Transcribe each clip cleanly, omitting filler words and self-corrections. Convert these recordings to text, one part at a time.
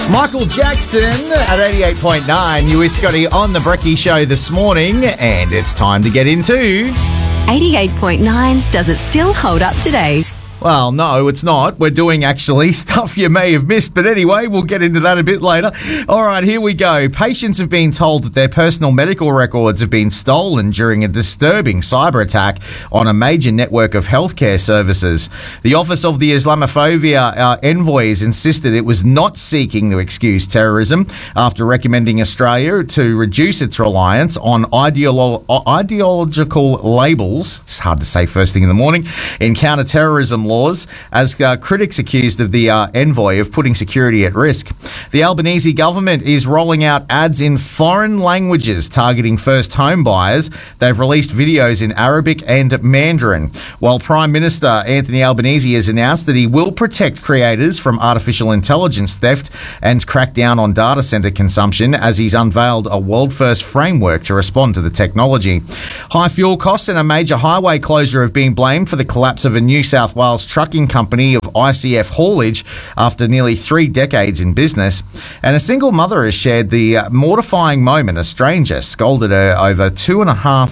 Michael Jackson at 88.9. You with Scotty on the Brekkie Show this morning, and it's time to get into 88.9's Does It Still Hold Up Today? Well, no, it's not. We're doing actually stuff you may have missed. But anyway, we'll get into that a bit later. All right, here we go. Patients have been told that their personal medical records have been stolen during a disturbing cyber attack on a major network of healthcare services. The Office of the Islamophobia Envoys insisted it was not seeking to excuse terrorism after recommending Australia to reduce its reliance on ideological labels. It's hard to say first thing in the morning. In counter-terrorism laws, as critics accused of the envoy of putting security at risk. The Albanese government is rolling out ads in foreign languages targeting first home buyers. They've released videos in Arabic and Mandarin, while Prime Minister Anthony Albanese has announced that he will protect creators from artificial intelligence theft and crack down on data centre consumption as he's unveiled a world-first framework to respond to the technology. High fuel costs and a major highway closure have been blamed for the collapse of a New South Wales trucking company of ICF Haulage after nearly 3 decades in business. And a single mother has shared the mortifying moment a stranger scolded her over two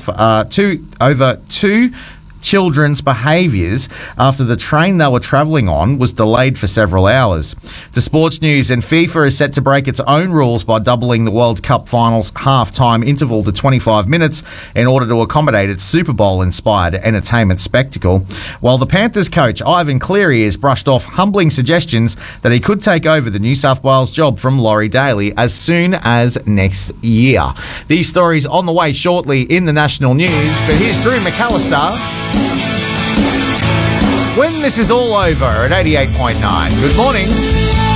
children's behaviours after the train they were travelling on was delayed for several hours. To sports news, and FIFA is set to break its own rules by doubling the World Cup finals half-time interval to 25 minutes in order to accommodate its Super Bowl-inspired entertainment spectacle, while the Panthers coach Ivan Cleary has brushed off humbling suggestions that he could take over the New South Wales job from Laurie Daly as soon as next year. These stories on the way shortly in the national news, but here's Drew McAllister when this is all over at 88.9. Good morning.